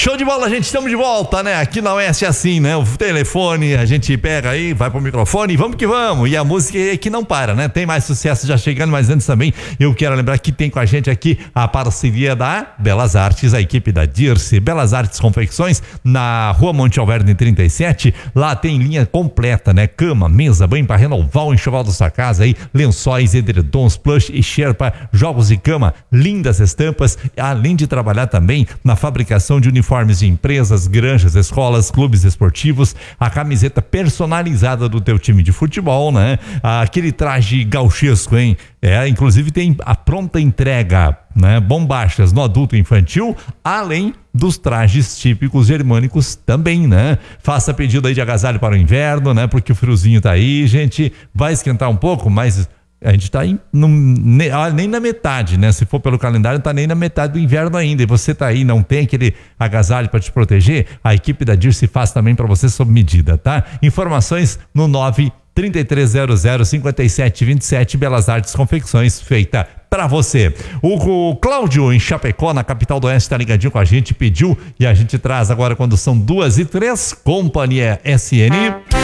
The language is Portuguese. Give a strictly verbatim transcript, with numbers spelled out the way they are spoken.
Show de bola, gente, estamos de volta, né? Aqui na Oeste é assim, né? O telefone, a gente pega aí, vai pro microfone e vamos que vamos. E a música é que não para, né? Tem mais sucesso já chegando, mas antes também eu quero lembrar que tem com a gente aqui a parceria da Belas Artes, a equipe da Dirce. Belas Artes Confecções, na Rua Monte Alverne trinta e sete. Lá tem linha completa, né? Cama, mesa, banho para renovar o enxoval da sua casa aí, lençóis, edredons, plush e sherpa, jogos de cama, lindas estampas, além de trabalhar também na fabricação de uniformes de empresas, granjas, escolas, clubes esportivos, a camiseta personalizada do teu time de futebol, né? Aquele traje gauchesco, hein? É, inclusive tem a pronta entrega, né? Bombachas no adulto e infantil, além dos trajes típicos germânicos também, né? Faça pedido aí de agasalho para o inverno, né? Porque o friozinho tá aí, gente, vai esquentar um pouco, mas a gente tá em, num, nem, nem na metade, né? Se for pelo calendário, não tá nem na metade do inverno ainda. E você tá aí, não tem aquele agasalho para te proteger? A equipe da Dirce faz também para você sob medida, tá? Informações no nove trinta e três zero zero cinquenta e sete vinte e sete. Belas Artes Confecções, feita pra você. O, o Cláudio em Chapecó, na capital do Oeste, tá ligadinho com a gente, pediu e a gente traz agora quando são duas e três. Companhia S N.